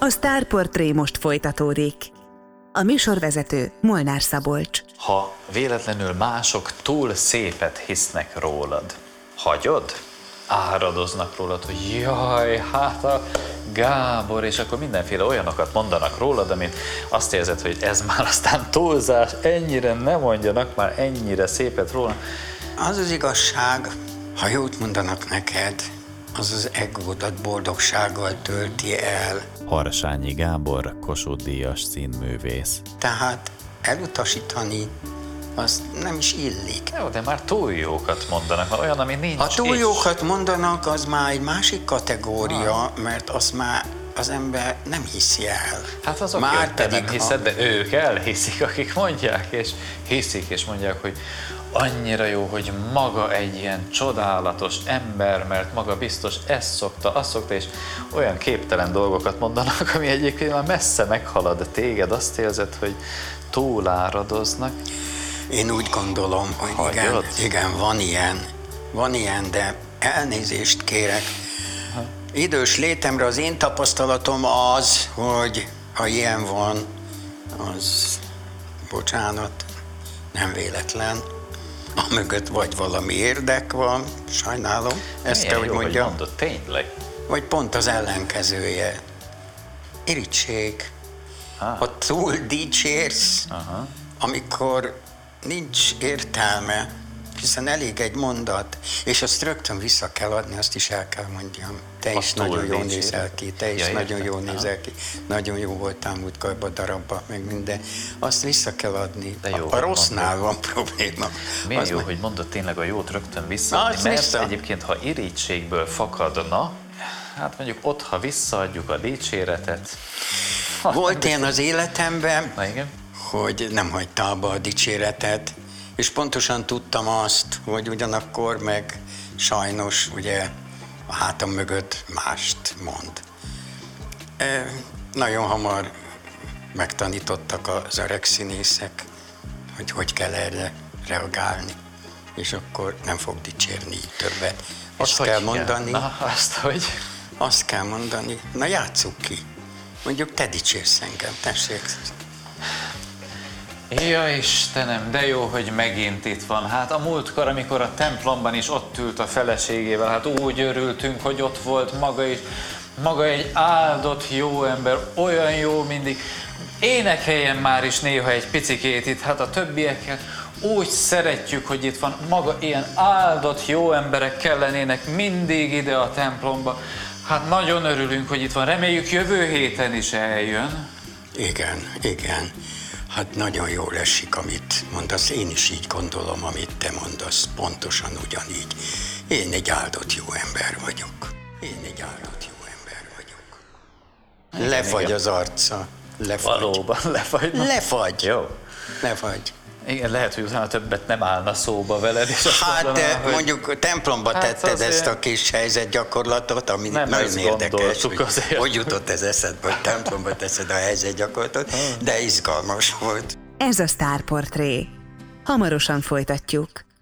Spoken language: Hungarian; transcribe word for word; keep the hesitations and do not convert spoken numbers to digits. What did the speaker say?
A Sztárportré most folytatódik. A műsorvezető Molnár Szabolcs. Ha véletlenül mások túl szépet hisznek rólad, hagyod? Áradoznak rólad, hogy jaj, hát a Gábor, és akkor mindenféle olyanokat mondanak rólad, amit azt érzed, hogy ez már aztán túlzás, ennyire ne mondjanak már ennyire szépet róla. Az az igazság, ha jót mondanak neked, az az egódat boldogsággal tölti el. Harsányi Gábor, Kossuth-díjas színművész. Tehát elutasítani, az nem is illik. Jó, de már túl jókat mondanak, már olyan, ami nincs. Ha túl is. jókat mondanak, az már egy másik kategória, mert azt már az ember nem hiszi el. Hát azok már te nem hiszed, ha... de ők elhiszik, akik mondják, és hiszik, és mondják, hogy annyira jó, hogy maga egy ilyen csodálatos ember, mert maga biztos ezt szokta, azt szokta, és olyan képtelen dolgokat mondanak, ami egyébként már messze meghalad téged, azt érzed, hogy túláradoznak. Én úgy gondolom, hogy igen, igen, van ilyen, van ilyen, de elnézést kérek. Ha. Idős létemre az én tapasztalatom az, hogy ha ilyen van, az, bocsánat, nem véletlen. Amögött vagy valami érdek van, sajnálom, ezt kell, hogy jó, mondjam. Hogy mondod, tényleg? Vagy pont az ellenkezője. Irigység. Ah. Ha túl dicsérsz, aha. amikor nincs értelme, hiszen elég egy mondat, és azt rögtön vissza kell adni, azt is el kell mondjam. Te is nagyon jól nézel ki, te is ja, nagyon jól nézel ki, nagyon jó voltál múltkorban darabban, meg minden. Azt vissza kell adni. Jó, a, a rossznál van probléma. Milyen jó, meg... hogy mondod tényleg a jót rögtön visszaadni, mert vissza. Egyébként, ha irítségből fakadna, hát mondjuk ott, ha visszaadjuk a dicséretet. Volt ilyen az életemben, na, igen? hogy nem hagyta abba a dicséretet, és pontosan tudtam azt, hogy ugyanakkor meg sajnos ugye a hátam mögött mást mond. E, nagyon hamar megtanítottak az öreg színészek, hogy hogy kell erre reagálni, és akkor nem fog dicsérni így többet. Azt kell mondani, na, azt, hogy? azt kell mondani, na játsszuk ki. Mondjuk te dicsérsz engem, tessék. Ja Istenem, de jó, hogy megint itt van. Hát a múltkor, amikor a templomban is ott ült a feleségével, hát úgy örültünk, hogy ott volt maga is. Maga egy áldott jó ember, olyan jó mindig. Énekeljen már is néha egy picikét itt, hát a többiekkel úgy szeretjük, hogy itt van. Maga ilyen áldott jó emberek kellenének mindig ide a templomba. Hát nagyon örülünk, hogy itt van. Reméljük jövő héten is eljön. Igen, igen. Hát nagyon jól esik, amit mondasz. Én is így gondolom, amit te mondasz. Pontosan ugyanígy. Én egy áldott jó ember vagyok. Én egy áldott jó ember vagyok. Igen, lefagy igen. Az arca. Lefagy. Valóban lefagy. Lefagy. Jó. Lefagy. Igen, lehet, hogy utána többet nem állna szóba veled. És hát mondaná, hogy... mondjuk templomba hát tetted azért... ezt a kis helyzetgyakorlatot, ami nem nagyon érdekes, hogy, hogy jutott ez eszedbe, hogy templomba teszed a helyzetgyakorlatot, de izgalmas volt. Ez a Sztárportré. Hamarosan folytatjuk.